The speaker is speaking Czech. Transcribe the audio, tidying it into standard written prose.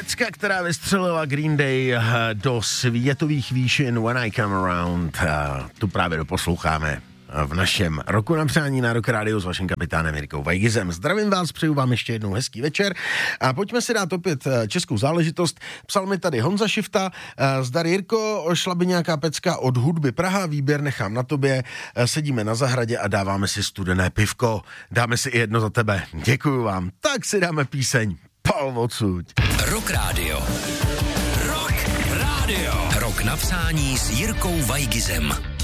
pecka, která vystřelila Green Day do světových výšin When I Come Around. Tu právě doposloucháme v našem roku na přání na Rock Radio s vaším kapitánem Jirkou Vajgizem. Zdravím vás, přeju vám ještě jednou hezký večer a pojďme si dát opět českou záležitost. Psal mi tady Honza Šifta. Zdar Jirko, šla by nějaká pecka od Hudby Praha, výběr nechám na tobě. Sedíme na zahradě a dáváme si studené pivko. Dáme si i jedno za tebe. Děkuju vám. Tak si dáme píseň. Pal odsud. Rock Radio. Rock Radio. Rok na přání s Jirkou Vajgizem.